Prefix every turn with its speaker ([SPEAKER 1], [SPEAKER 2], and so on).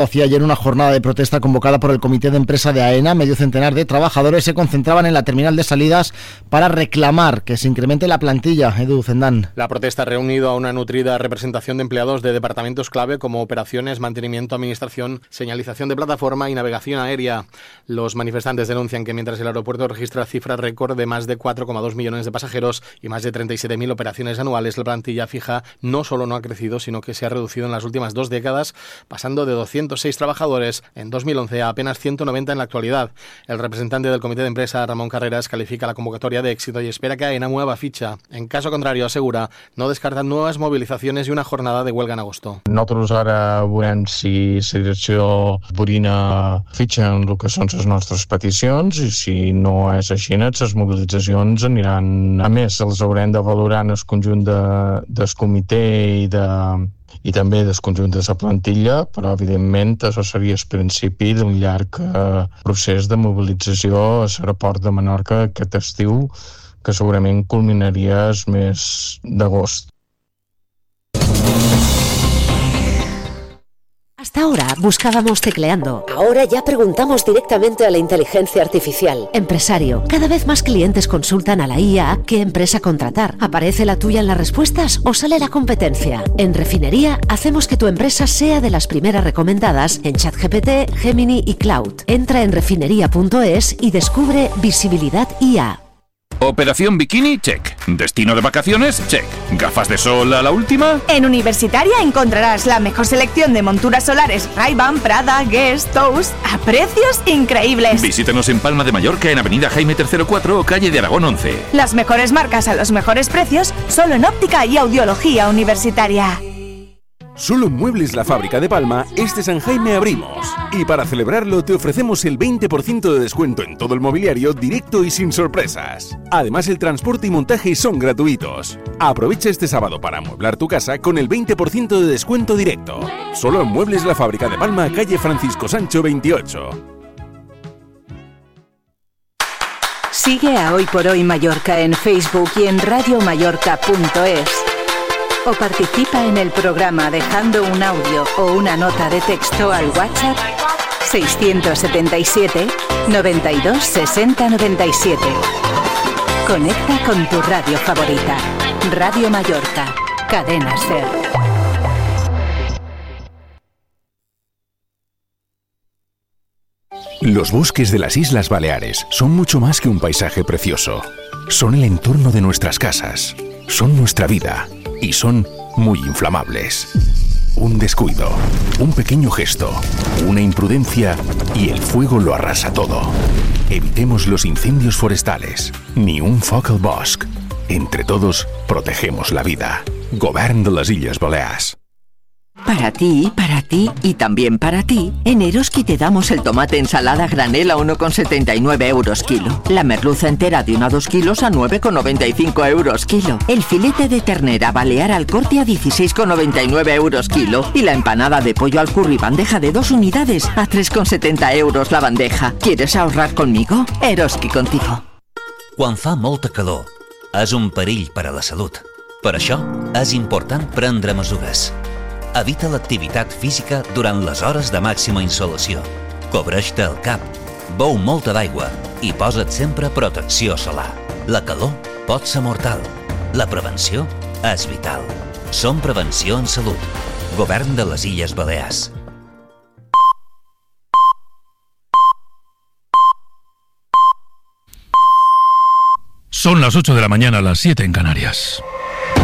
[SPEAKER 1] Hacía ayer una jornada de protesta convocada por el comité de empresa de AENA. Medio centenar de trabajadores se concentraban en la terminal de salidas para reclamar que se incremente la plantilla. Edu Zendán.
[SPEAKER 2] La protesta ha reunido a una nutrida representación de empleados de departamentos clave como operaciones, mantenimiento, administración, señalización de plataforma y navegación aérea. Los manifestantes denuncian que mientras el aeropuerto registra cifras récord de más de 4,2 millones de pasajeros y más de 37.000 operaciones anuales, la plantilla fija no solo no ha crecido, sino que se ha reducido en las últimas 2 décadas, pasando de 206 trabajadores en 2011 a apenas 190 en la actualidad. El representante del comité de empresa, Ramón Carreras, califica la convocatoria de éxito y espera que AENA mueva ficha. En caso contrario, asegura, no descartan nuevas movilizaciones y una jornada de huelga en agosto.
[SPEAKER 3] Nosaltres ara veurem si la direcció burina fitxa en el que són les nostres peticions i si no és així, les mobilitzacions aniran. A més, els haurem de valorar en el conjunt del comitè i també del conjunt de la plantilla, però evidentment això seria el principi d'un llarg procés de mobilització a l'aeroport de Menorca aquest estiu, que segurament culminaria el mes d'agost.
[SPEAKER 4] Hasta ahora buscábamos tecleando.
[SPEAKER 5] Ahora ya preguntamos directamente a la inteligencia artificial.
[SPEAKER 4] Empresario, cada vez más clientes consultan a la IA qué empresa contratar. ¿Aparece la tuya en las respuestas o sale la competencia? En Refinería hacemos que tu empresa sea de las primeras recomendadas en ChatGPT, Gemini y Cloud. Entra en refinería.es y descubre Visibilidad IA.
[SPEAKER 6] Operación Bikini, check. Destino de vacaciones, check. ¿Gafas de sol a la última?
[SPEAKER 7] En Universitaria encontrarás la mejor selección de monturas solares Ray-Ban, Prada, Guess, Tous a precios increíbles.
[SPEAKER 6] Visítanos en Palma de Mallorca, en Avenida Jaime III 4 o Calle de Aragón 11.
[SPEAKER 7] Las mejores marcas a los mejores precios, solo en óptica y audiología universitaria.
[SPEAKER 8] Solo en Muebles La Fábrica de Palma, este San Jaime abrimos. Y para celebrarlo te ofrecemos el 20% de descuento en todo el mobiliario directo y sin sorpresas. Además, el transporte y montaje son gratuitos. Aprovecha este sábado para amueblar tu casa con el 20% de descuento directo. Solo en Muebles La Fábrica de Palma, calle Francisco Sancho 28.
[SPEAKER 9] Sigue a Hoy por Hoy Mallorca en Facebook y en radiomallorca.es. O participa en el programa dejando un audio o una nota de texto al WhatsApp 677 92 60 97. Conecta con tu radio favorita. Radio Mallorca, Cadena SER.
[SPEAKER 8] Los bosques de las Islas Baleares son mucho más que un paisaje precioso. Son el entorno de nuestras casas. Son nuestra vida. Y son muy inflamables. Un descuido, un pequeño gesto, una imprudencia y el fuego lo arrasa todo. Evitemos los incendios forestales, ni un foc al bosc. Entre todos, protegemos la vida. Govern de las Illes Balears.
[SPEAKER 10] Para ti y también para ti, en Eroski te damos el tomate ensalada granel a 1,79 euros kilo. La merluza entera de 1 a 2 kilos a 9,95 euros kilo. El filete de ternera balear al corte a 16,99 euros kilo. Y la empanada de pollo al curry bandeja de 2 unidades a 3,70 euros la bandeja. ¿Quieres ahorrar conmigo? Eroski contigo.
[SPEAKER 11] Quan fa molta calor, és un perill per a la salut. Per això, és important prendre mesures. Evita l'activitat física durant les hores de màxima insolació. Cobreix-te el cap, beu molta d'aigua i posa't sempre protecció solar. La calor pot ser mortal. La prevenció és vital. Som Prevenció en Salut. Govern de les Illes Balears.
[SPEAKER 12] Son las 8 de la mañana, las 7 en Canarias.